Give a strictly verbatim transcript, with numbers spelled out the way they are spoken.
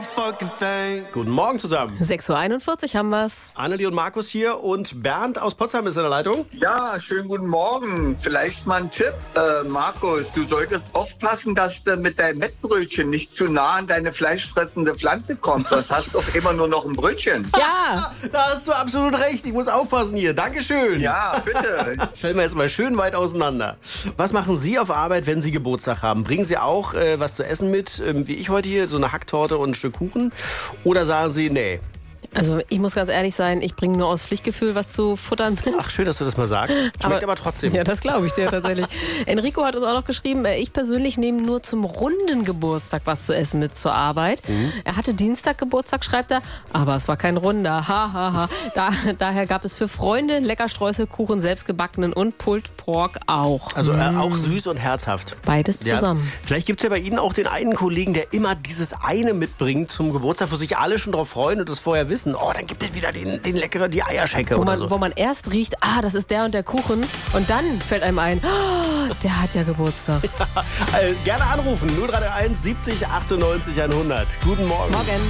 Guten Morgen zusammen. sechs Uhr einundvierzig haben wir's. Annelie und Markus hier und Bernd aus Potsdam ist in der Leitung. Ja, schönen guten Morgen. Vielleicht mal ein Tipp. Äh, Markus, du solltest aufpassen, dass du mit deinem Mettbrötchen nicht zu nah an deine fleischfressende Pflanze kommst. Sonst hast du doch immer nur noch ein Brötchen. Ja, Da hast du absolut recht. Ich muss aufpassen hier. Dankeschön. Ja, bitte. Stellen wir jetzt mal schön weit auseinander. Was machen Sie auf Arbeit, wenn Sie Geburtstag haben? Bringen Sie auch äh, was zu essen mit, ähm, wie ich heute hier, so eine Hacktorte und ein Stück Kuchen? Oder sagen Sie, nee? also ich muss ganz ehrlich sein, ich bringe nur aus Pflichtgefühl was zu futtern mit. Ach, schön, dass du das mal sagst. Schmeckt aber, trotzdem. Ja, das glaube ich dir tatsächlich. Enrico hat uns auch noch geschrieben, äh, ich persönlich nehme nur zum runden Geburtstag was zu essen mit zur Arbeit. Mhm. Er hatte Dienstag Geburtstag, schreibt er, aber es war kein runder. Ha, ha, ha. Da, daher gab es für Freunde lecker Streuselkuchen, selbstgebackenen und Pulled Pork auch. Also äh, auch süß und herzhaft. Beides zusammen. Ja. Vielleicht gibt es ja bei Ihnen auch den einen Kollegen, der immer dieses eine mitbringt zum Geburtstag, wo sich alle schon drauf freuen und das vorher wissen. Oh, dann gibt es wieder den, den leckeren, die Eierschecke Wo oder man, so. wo man erst riecht, ah, das ist der und der Kuchen. Und dann fällt einem ein, oh, der hat ja Geburtstag. Ja, äh, gerne anrufen. null drei eins siebzig achtundneunzig hundert. Guten Morgen. Morgen.